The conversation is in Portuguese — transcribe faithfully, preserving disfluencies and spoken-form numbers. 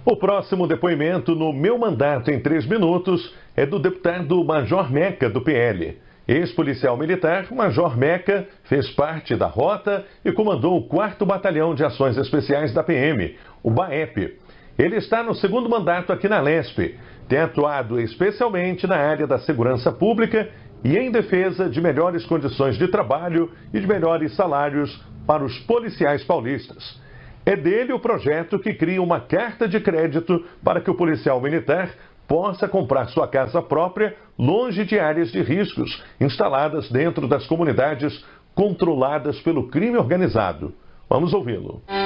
O próximo depoimento no Meu Mandato em três minutos é do deputado Major Meca, do P L. Ex-policial militar, Major Meca fez parte da rota e comandou o quarto Batalhão de Ações Especiais da P M, o BAEP. Ele está no segundo mandato aqui na Lespe. Tem atuado especialmente na área da segurança pública e em defesa de melhores condições de trabalho e de melhores salários para os policiais paulistas. É dele o projeto que cria uma carta de crédito para que o policial militar possa comprar sua casa própria longe de áreas de riscos, instaladas dentro das comunidades controladas pelo crime organizado. Vamos ouvi-lo.